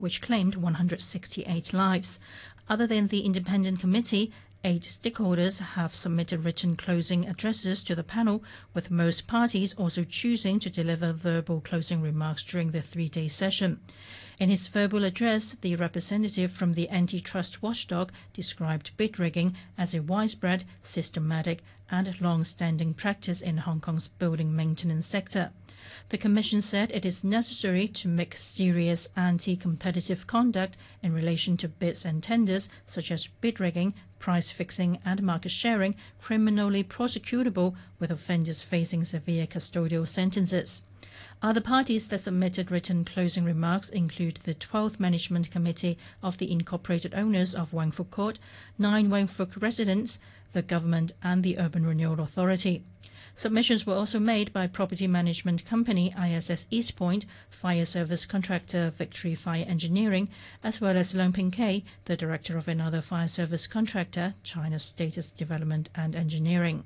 which claimed 168 lives. Other than the independent committee, 8 stakeholders have submitted written closing addresses to the panel, with most parties also choosing to deliver verbal closing remarks during the 3-day session. In his verbal address, the representative from the antitrust watchdog described bid rigging as a widespread, systematic and long-standing practice in Hong Kong's building maintenance sector. The Commission said it is necessary to make serious anti-competitive conduct in relation to bids and tenders, such as bid rigging, price fixing and market sharing, criminally prosecutable, with offenders facing severe custodial sentences. Other parties that submitted written closing remarks include the 12th Management Committee of the Incorporated Owners of Wang Fuk Court, 9 Wang Fuk residents, the government and the Urban Renewal Authority. Submissions were also made by property management company ISS Eastpoint, fire service contractor Victory Fire Engineering, as well as Leung Ping Kei, the director of another fire service contractor, China Status Development and Engineering.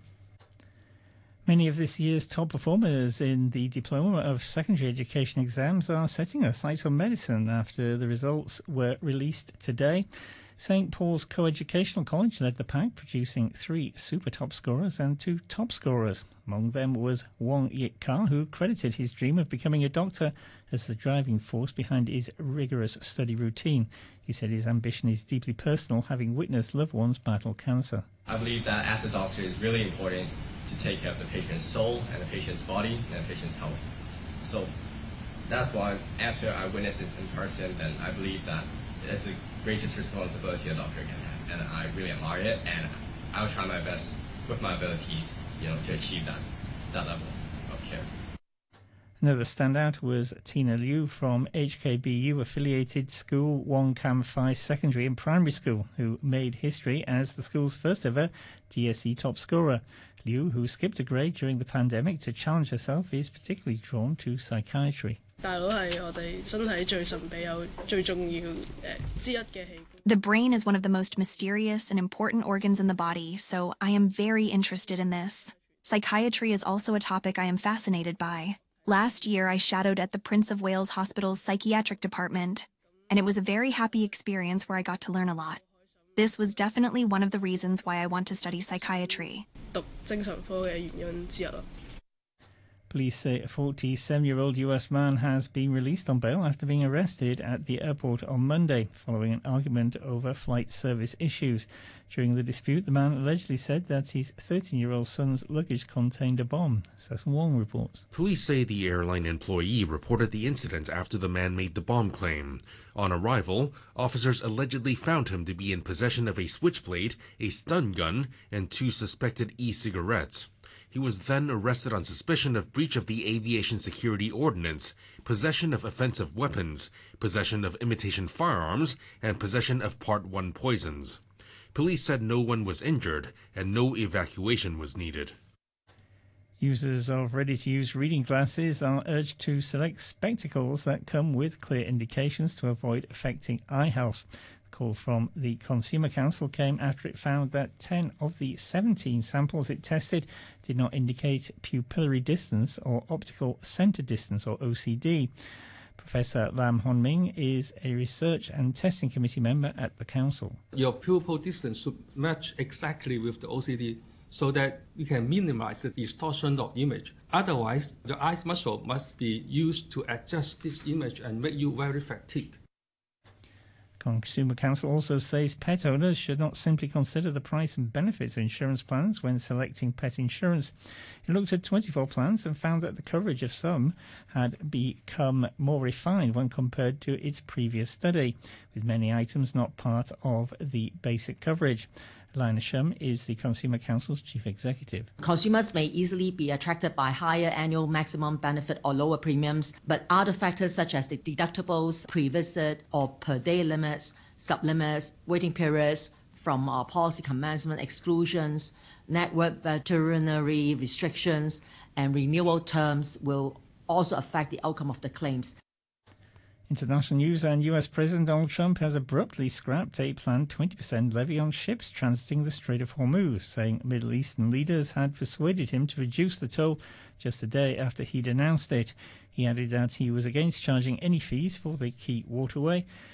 Many of this year's top performers in the Diploma of Secondary Education exams are setting their sights on medicine after the results were released today. St Paul's Co-Educational College led the pack, producing 3 super top scorers and 2 top scorers. Among them was Wong Yik Ka, who credited his dream of becoming a doctor as the driving force behind his rigorous study routine. He said his ambition is deeply personal, having witnessed loved ones battle cancer. I believe that as a doctor it's really important to take care of the patient's soul and the patient's body and the patient's health. So that's why after I witnessed this in person, then I believe that it's the greatest responsibility a doctor can have, and I really admire it, and I'll try my best with my abilities, to achieve that level of care. Another standout was Tina Liu from HKBU affiliated school Wong Kam Fai Secondary and Primary School, who made history as the school's first ever DSE top scorer. Liu, who skipped a grade during the pandemic to challenge herself, is particularly drawn to psychiatry. The brain is one of the most mysterious and important organs in the body, so I am very interested in this. Psychiatry is also a topic I am fascinated by. Last year, I shadowed at the Prince of Wales Hospital's psychiatric department, and it was a very happy experience where I got to learn a lot. This was definitely one of the reasons why I want to study psychiatry. Police say a 47-year-old US man has been released on bail after being arrested at the airport on Monday following an argument over flight service issues. During the dispute, the man allegedly said that his 13-year-old son's luggage contained a bomb. Sesson Wong reports. Police say the airline employee reported the incident after the man made the bomb claim. On arrival, officers allegedly found him to be in possession of a switchblade, a stun gun, and 2 suspected e-cigarettes. He was then arrested on suspicion of breach of the Aviation Security Ordinance, possession of offensive weapons, possession of imitation firearms, and possession of Part 1 poisons. Police said no one was injured and no evacuation was needed. Users of ready-to-use reading glasses are urged to select spectacles that come with clear indications to avoid affecting eye health. Call from the Consumer Council came after it found that 10 of the 17 samples it tested did not indicate pupillary distance or optical center distance, or OCD. Professor Lam Honming is a research and testing committee member at the council. Your pupil distance should match exactly with the OCD so that you can minimize the distortion of image. Otherwise, the eye muscle must be used to adjust this image and make you very fatigued. Consumer Council also says pet owners should not simply consider the price and benefits of insurance plans when selecting pet insurance. It looked at 24 plans and found that the coverage of some had become more refined when compared to its previous study, with many items not part of the basic coverage. Lina Shum is the Consumer Council's chief executive. Consumers may easily be attracted by higher annual maximum benefit or lower premiums, but other factors such as the deductibles, pre-visit or per-day limits, sub-limits, waiting periods from policy commencement exclusions, network veterinary restrictions, and renewal terms will also affect the outcome of the claims. International news, and US President Donald Trump has abruptly scrapped a planned 20% levy on ships transiting the Strait of Hormuz, saying Middle Eastern leaders had persuaded him to reduce the toll just a day after he'd announced it. He added that he was against charging any fees for the key waterway,